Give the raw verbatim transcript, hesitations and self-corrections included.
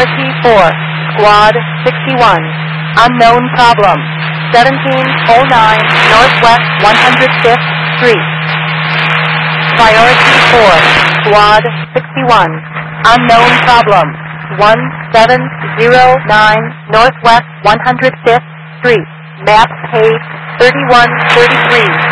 Priority four, Squad sixty-one. Unknown problem. seventeen oh nine Northwest one hundred fifth Street. Priority four, Squad sixty-one. Unknown problem. one seven zero nine Northwest one hundred fifth Street. Map page thirty-one thirty-three.